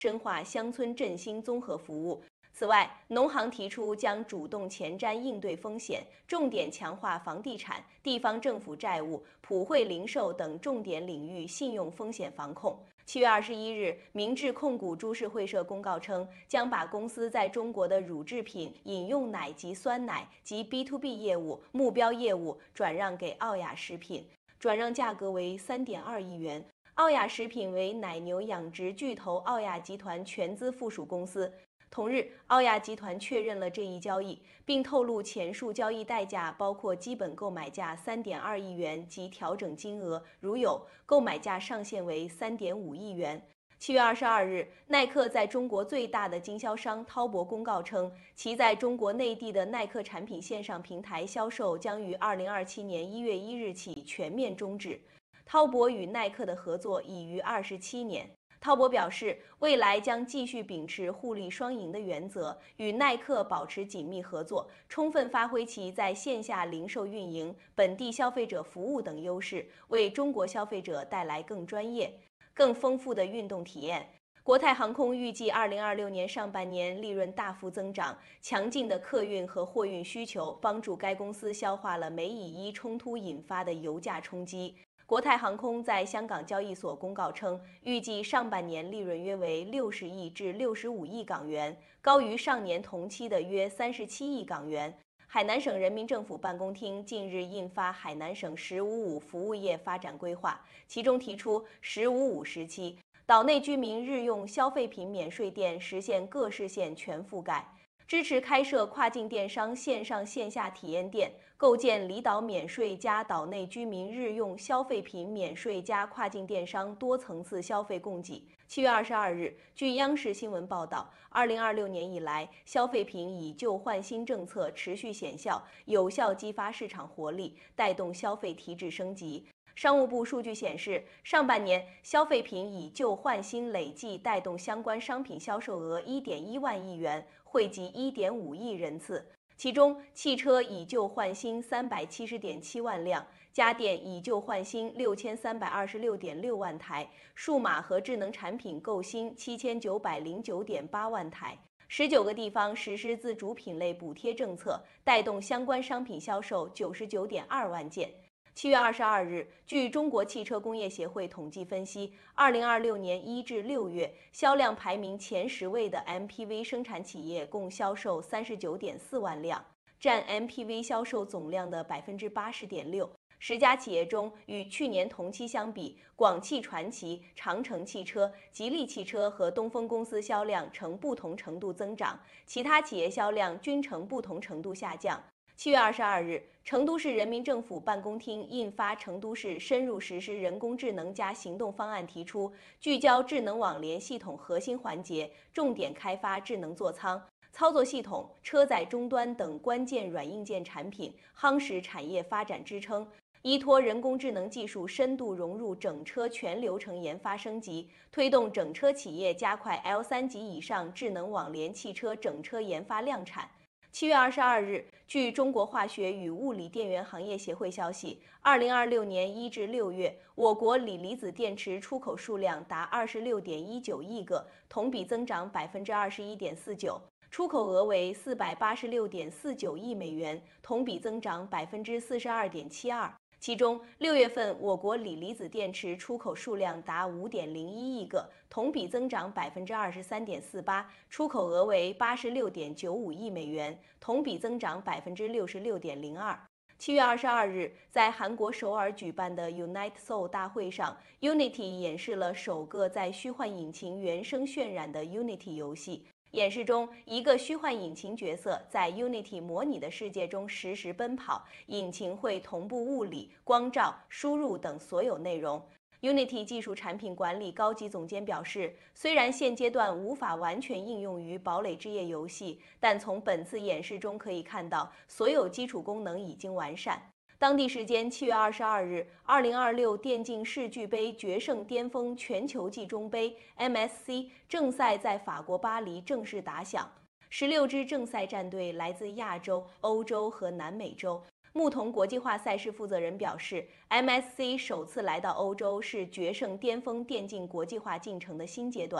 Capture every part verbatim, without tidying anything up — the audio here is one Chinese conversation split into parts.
深化乡村振兴综合服务。此外，农行提出将主动前瞻应对风险，重点强化房地产、地方政府债务、普惠零售等重点领域信用风险防控。七月二十一日，明治控股株式会社公告称，将把公司在中国的乳制品、饮用奶及酸奶及 B to B 业务目标业务转让给奥雅食品，转让价格为 三点二亿元。奥雅食品为奶牛养殖巨头奥雅集团全资附属公司。同日，奥雅集团确认了这一交易，并透露前述交易代价包括基本购买价 三点二亿元及调整金额，如有，购买价上限为 三点五亿元。七月二十二日，耐克在中国最大的经销商滔博公告称，其在中国内地的耐克产品线上平台销售将于二零二七年一月一日起全面终止。滔博与耐克的合作已逾二十七年。滔博表示，未来将继续秉持互利双赢的原则，与耐克保持紧密合作，充分发挥其在线下零售运营、本地消费者服务等优势，为中国消费者带来更专业、更丰富的运动体验。国泰航空预计二零二六年上半年利润大幅增长，强劲的客运和货运需求帮助该公司消化了美以伊冲突引发的油价冲击。国泰航空在香港交易所公告称，预计上半年利润约为六十亿至六十五亿港元，高于上年同期的约三十七亿港元。海南省人民政府办公厅近日印发海南省“十五五”服务业发展规划，其中提出“十五五”时期，岛内居民日用消费品免税店实现各市县全覆盖。支持开设跨境电商线上线下体验店，构建离岛免税加岛内居民日用消费品免税加跨境电商多层次消费供给。七月二十二日，据央视新闻报道，二零二六年以来，消费品以旧换新政策持续显效，有效激发市场活力，带动消费提质升级。商务部数据显示，上半年消费品以旧换新累计带动相关商品销售额 一点一万亿元，惠及 一点五亿人次。其中，汽车以旧换新 三百七十点七万辆，家电以旧换新 六千三百二十六点六万台，数码和智能产品购新 七千九百零九点八万台。十九个地方实施自主品类补贴政策，带动相关商品销售 九十九点二万件。七月二十二日，据中国汽车工业协会统计分析，二零二六年一至六月销量排名前十位的 M P V 生产企业共销售三十九点四万辆，占 M P V 销售总量的百分之八十点六。十家企业中，与去年同期相比，广汽传祺、长城汽车、吉利汽车和东风公司销量呈不同程度增长，其他企业销量均呈不同程度下降。七月二十二日，成都市人民政府办公厅印发《成都市深入实施人工智能加行动方案》，提出聚焦智能网联系统核心环节，重点开发智能座舱、操作系统、车载终端等关键软硬件产品，夯实产业发展支撑。依托人工智能技术深度融入整车全流程研发升级，推动整车企业加快 L 三 级以上智能网联汽车整车研发量产。七月二十二日，据中国化学与物理电源行业协会消息，二零二六年一至六月，我国锂离子电池出口数量达二十六点一九亿个，同比增长百分之二十一点四九，出口额为四百八十六点四九亿美元，同比增长百分之四十二点七二。其中，六月份我国锂离子电池出口数量达五点零一亿个，同比增长百分之二十三点四八，出口额为八十六点九五亿美元，同比增长百分之六十六点零二。七月二十二日，在韩国首尔举办的 Unite Seoul 大会上 ，Unity 演示了首个在虚幻引擎原生渲染的 Unity 游戏。演示中，一个虚幻引擎角色在 Unity 模拟的世界中实时奔跑，引擎会同步物理、光照、输入等所有内容。Unity 技术产品管理高级总监表示，虽然现阶段无法完全应用于堡垒之夜游戏，但从本次演示中可以看到，所有基础功能已经完善。当地时间七月二十二日，二零二六电竞世俱杯决胜巅峰全球季中杯 M S C 正赛在法国巴黎正式打响。十六支正赛战队来自亚洲、欧洲和南美洲。牧童国际化赛事负责人表示 ，M S C 首次来到欧洲是决胜巅峰电竞国际化进程的新阶段。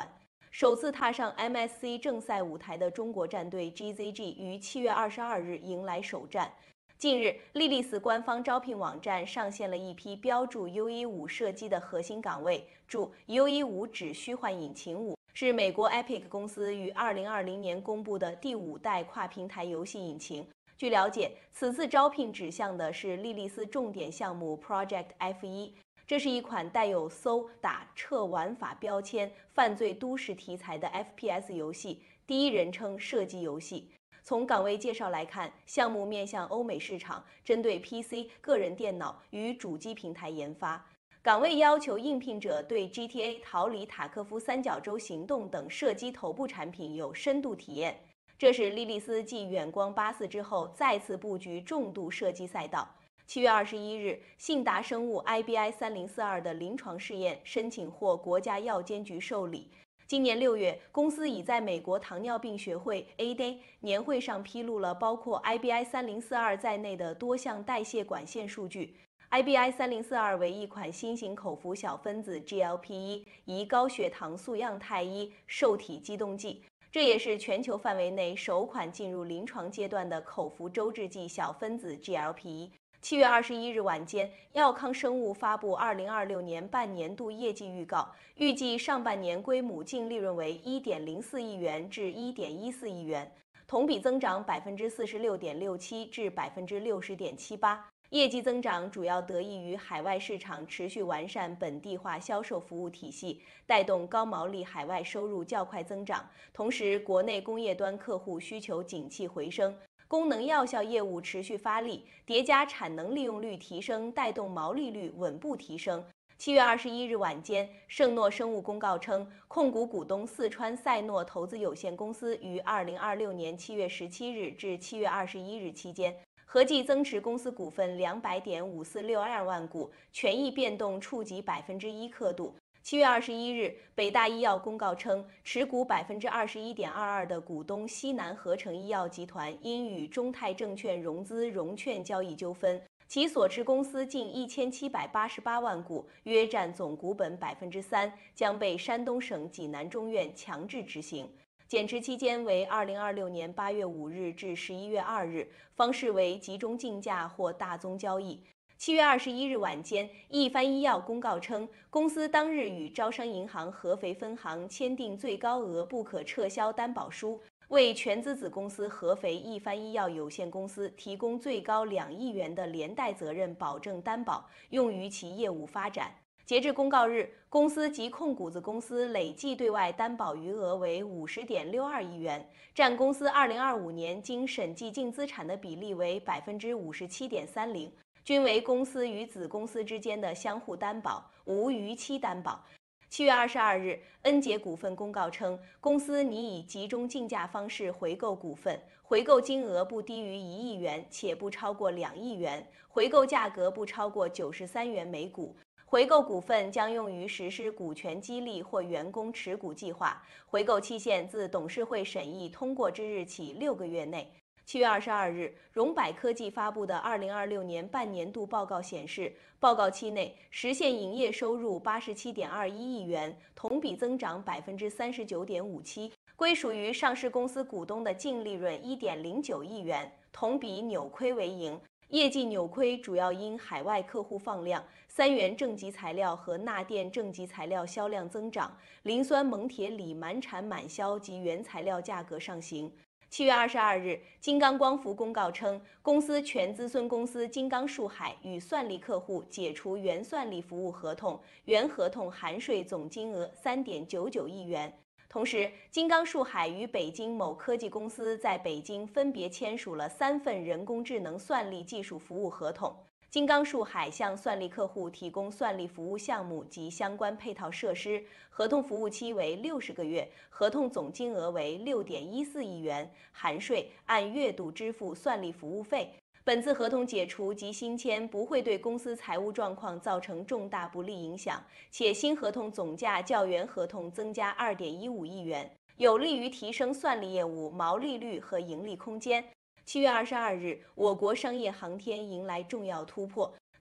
首次踏上 M S C 正赛舞台的中国战队 G Z G 于七月二十二日迎来首战。近日，莉莉丝官方招聘网站上线了一批标注 U 十五射击的核心岗位，注 U 十五指虚幻引擎五。是美国 Epic 公司于二零二零年公布的第五代跨平台游戏引擎。据了解，此次招聘指向的是莉莉丝重点项目 Project F 一，这是一款带有搜、打、撤玩法标签、犯罪都市题材的 F P S 游戏，第一人称射击游戏。从岗位介绍来看，项目面向欧美市场，针对 P C、个人电脑与主机平台研发。岗位要求应聘者对 G T A、逃离塔科夫三角洲行动等射击头部产品有深度体验。这是莉莉丝继远光八四之后再次布局重度射击赛道。七月二十一日，信达生物 I B I 三零四二的临床试验申请获国家药监局受理。今年六月，公司已在美国糖尿病学会 A D A 年会上披露了包括 I B I 三零四二在内的多项代谢管线数据。I B I 三零四二为一款新型口服小分子 G L P 一 胰高血糖素样肽一受体激动剂，这也是全球范围内首款进入临床阶段的口服周制剂小分子 G L P 一。七月二十一日晚间，药康生物发布二零二六年半年度业绩预告，预计上半年归母净利润为 一点零四亿元至 一点一四亿元，同比增长 百分之四十六点六七 至 百分之六十点七八。业绩增长主要得益于海外市场持续完善本地化销售服务体系，带动高毛利海外收入较快增长。同时，国内工业端客户需求景气回升，功能药效业务持续发力，叠加产能利用率提升，带动毛利率稳步提升。七月二十一日晚间，圣诺生物公告称，控股股东四川赛诺投资有限公司于二零二六年七月十七日至七月二十一日期间，合计增持公司股份两百点五四六二万股，权益变动触及百分之一刻度。七月二十一日，北大医药公告称，持股百分之二十一点二二的股东西南合成医药集团因与中泰证券融资融券交易纠纷，其所持公司近一千七百八十八万股，约占总股本百分之三，将被山东省济南中院强制执行。减持期间为二零二六年八月五日至十一月二日，方式为集中竞价或大宗交易。七月二十一日晚间，一帆医药公告称，公司当日与招商银行合肥分行签订最高额不可撤销担保书，为全资子公司合肥一帆医药有限公司提供最高两亿元的连带责任保证担保，用于其业务发展。截至公告日，公司及控股子公司累计对外担保余额为五十点六二亿元，占公司二零二五年经审计净资产的比例为百分之五十七点三零，均为公司与子公司之间的相互担保，无逾期担保。七月二十二日，恩捷股份公告称，公司拟以集中竞价方式回购股份，回购金额不低于一亿元，且不超过两亿元，回购价格不超过九十三元每股。回购股份将用于实施股权激励或员工持股计划，回购期限自董事会审议通过之日起六个月内。七月二十二日，荣百科技发布的二零二六年半年度报告显示，报告期内实现营业收入八十七点二一亿元，同比增长百分之三十九点五七，归属于上市公司股东的净利润一点零九亿元，同比扭亏为盈。业绩扭亏主要因海外客户放量、三元正极材料和钠电正极材料销量增长、磷酸锰铁锂满产满销及原材料价格上行。七月二十二日，金刚光伏公告称，公司全资孙公司金刚树海与算力客户解除原算力服务合同，原合同含税总金额三点九九亿元。同时，金刚树海与北京某科技公司在北京分别签署了三份人工智能算力技术服务合同。金刚树海向算力客户提供算力服务项目及相关配套设施，合同服务期为六十个月，合同总金额为六点一四亿元，含税，按月度支付算力服务费。本次合同解除及新签不会对公司财务状况造成重大不利影响，且新合同总价较原合同增加 二点一五亿元，有利于提升算力业务毛利率和盈利空间。七月二十二日，我国商业航天迎来重要突破。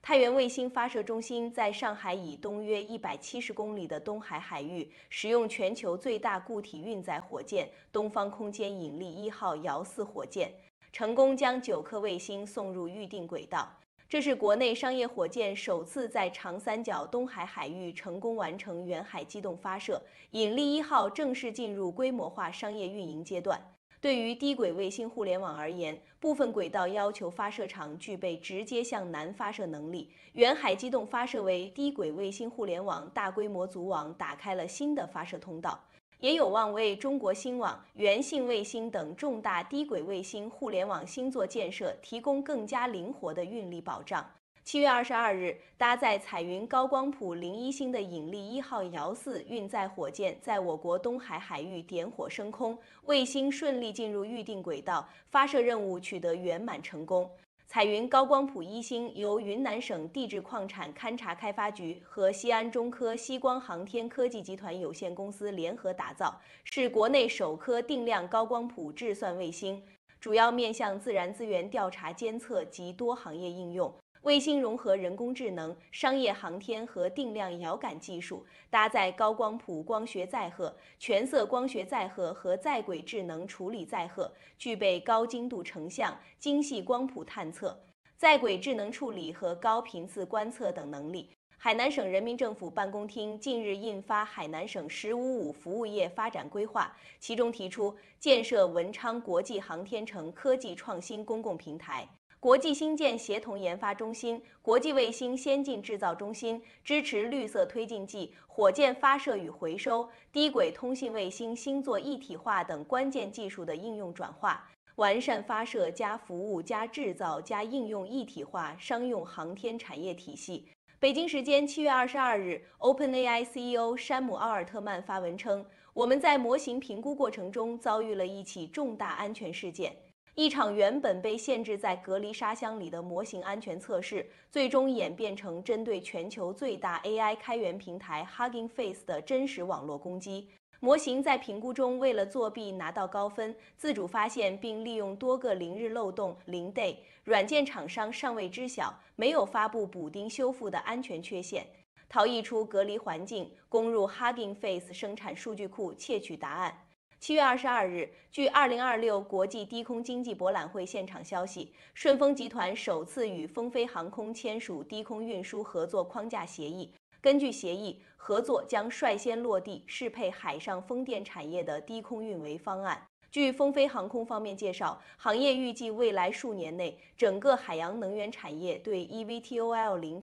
太原卫星发射中心在上海以东约一百七十公里的东海海域，使用全球最大固体运载火箭东方空间引力一号遥四火箭，成功将九颗卫星送入预定轨道。这是国内商业火箭首次在长三角东海海域成功完成远海机动发射，引力一号正式进入规模化商业运营阶段。对于低轨卫星互联网而言，部分轨道要求发射场具备直接向南发射能力。远海机动发射为低轨卫星互联网大规模组网打开了新的发射通道，也有望为中国星网、原信卫星等重大低轨卫星互联网星座建设提供更加灵活的运力保障。七月二十二日，搭载彩云高光谱零一星的引力一号遥四运载火箭在我国东海海域点火升空，卫星顺利进入预定轨道，发射任务取得圆满成功。彩云高光谱一星由云南省地质矿产勘察开发局和西安中科西光航天科技集团有限公司联合打造，是国内首颗定量高光谱质算卫星，主要面向自然资源调查监测及多行业应用。卫星融合人工智能、商业航天和定量遥感技术，搭载高光谱光学载荷、全色光学载荷和在轨智能处理载荷，具备高精度成像、精细光谱探测、在轨智能处理和高频次观测等能力。海南省人民政府办公厅近日印发《海南省“十五五”服务业发展规划》，其中提出建设文昌国际航天城科技创新公共平台。国际星舰协同研发中心、国际卫星先进制造中心支持绿色推进剂、火箭发射与回收、低轨通信卫星星座一体化等关键技术的应用转化，完善发射加服务加制造加应用一体化商用航天产业体系。北京时间七月二十二日 ，OpenAI C E O 山姆·奥尔特曼发文称：“我们在模型评估过程中遭遇了一起重大安全事件。”一场原本被限制在隔离沙箱里的模型安全测试，最终演变成针对全球最大 A I 开源平台 Hugging Face 的真实网络攻击。模型在评估中为了作弊拿到高分，自主发现并利用多个零日漏洞零 day， 软件厂商尚未知晓，没有发布补丁修复的安全缺陷，逃逸出隔离环境，攻入 Hugging Face 生产数据库窃取答案。七月二十二日，据二零二六国际低空经济博览会现场消息，顺丰集团首次与风飞航空签署低空运输合作框架协议。根据协议，合作将率先落地适配海上风电产业的低空运维方案。据风飞航空方面介绍，行业预计未来数年内，整个海洋能源产业对 E V T O L 零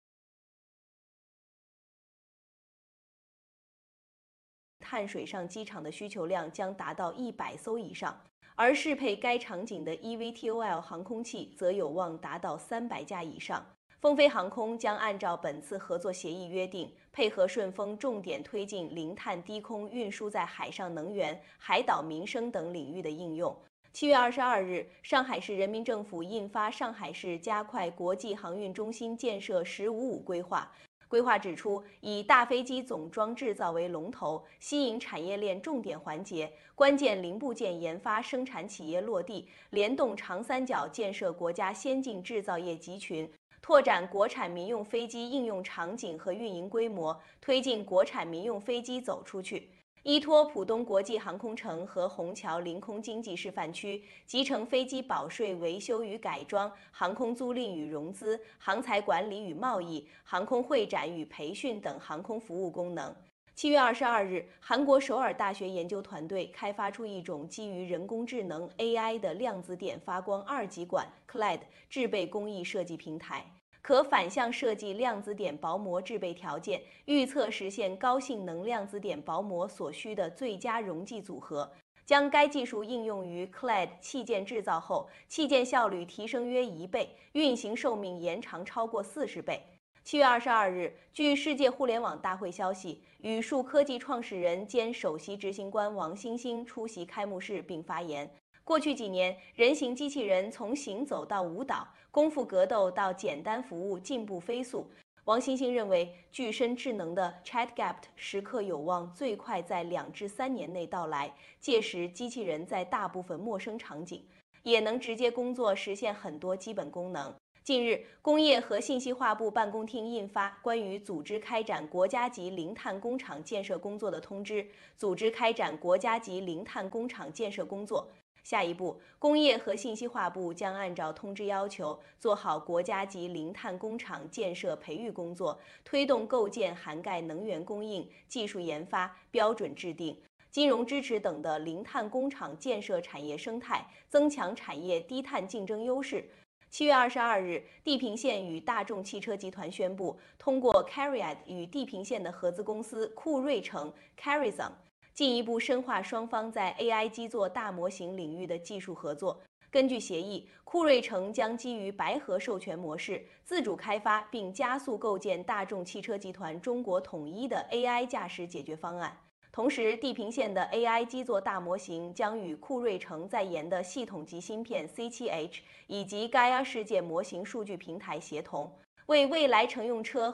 碳水上机场的需求量将达到一百艘以上，而适配该场景的 E V T O L 航空器则有望达到三百架以上。风飞航空将按照本次合作协议约定，配合顺丰重点推进零碳低空运输在海上能源、海岛民生等领域的应用。七月二十二日，上海市人民政府印发《上海市加快国际航运中心建设“十五五”规划》。规划指出，以大飞机总装制造为龙头，吸引产业链重点环节、关键零部件研发生产企业落地，联动长三角建设国家先进制造业集群，拓展国产民用飞机应用场景和运营规模，推进国产民用飞机走出去。依托浦东国际航空城和虹桥临空经济示范区，集成飞机保税维修与改装、航空租赁与融资、航材管理与贸易、航空会展与培训等航空服务功能。七月二十二日，韩国首尔大学研究团队开发出一种基于人工智能 A I 的量子点发光二极管 C L E D 制备工艺设计平台。可反向设计量子点薄膜制备条件，预测实现高性能量子点薄膜所需的最佳溶剂组合。将该技术应用于 C L E D 器件制造后，器件效率提升约一倍，运行寿命延长超过四十倍。七月二十二日，据世界互联网大会消息，宇树科技创始人兼首席执行官王兴兴出席开幕式并发言。过去几年，人形机器人从行走到舞蹈，功夫格斗到简单服务进步飞速。王兴兴认为，具身智能的 ChatGPT 时刻有望最快在两至三年内到来，届时机器人在大部分陌生场景也能直接工作，实现很多基本功能。 近日，工业和信息化部办公厅印发《关于组织开展国家级零碳工厂建设工作的通知》，组织开展国家级零碳工厂建设工作。下一步，工业和信息化部将按照通知要求，做好国家级零碳工厂建设培育工作，推动构建涵盖能源供应、技术研发、标准制定、金融支持等的零碳工厂建设产业生态，增强产业低碳竞争优势。七月二十二日，地平线与大众汽车集团宣布，通过 CARIAD 与地平线的合资公司酷睿城 Carizon， 进一步深化双方在 A I 基座大模型领域的技术合作。根据协议，酷睿城将基于白盒授权模式，自主开发并加速构建大众汽车集团中国统一的 A I 驾驶解决方案。同时，地平线的 A I 基座大模型将与酷睿城在研的系统级芯片 C 七 H 以及 Gaia 世界模型数据平台协同，为未来乘用车